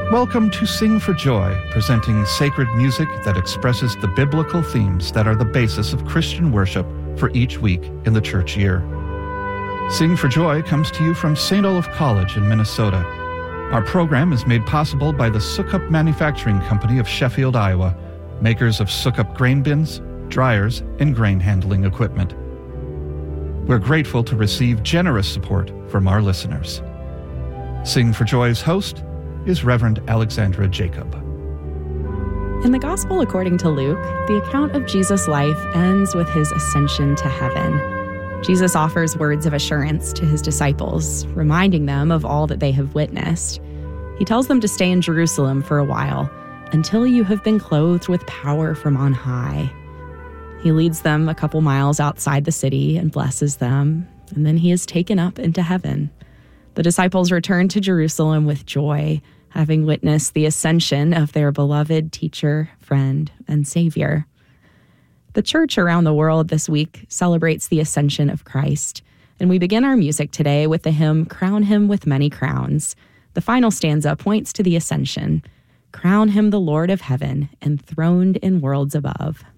Welcome to Sing for Joy, presenting sacred music that expresses the biblical themes that are the basis of Christian worship for each week in the church year. Sing for Joy comes to you from St. Olaf College in Minnesota. Our program is made possible by the Sukup Manufacturing Company of Sheffield, Iowa, makers of Sukup grain bins, dryers, and grain handling equipment. We're grateful to receive generous support from our listeners. Sing for Joy's host is Reverend Alexandra Jacob. In the Gospel according to Luke, the account of Jesus' life ends with his ascension to heaven. Jesus offers words of assurance to his disciples, reminding them of all that they have witnessed. He tells them to stay in Jerusalem for a while, until you have been clothed with power from on high. He leads them a couple miles outside the city and blesses them, and then he is taken up into heaven. The disciples return to Jerusalem with joy, having witnessed the ascension of their beloved teacher, friend, and Savior. The church around the world this week celebrates the ascension of Christ, and we begin our music today with the hymn, Crown Him with Many Crowns. The final stanza points to the ascension. Crown him the Lord of heaven, enthroned in worlds above.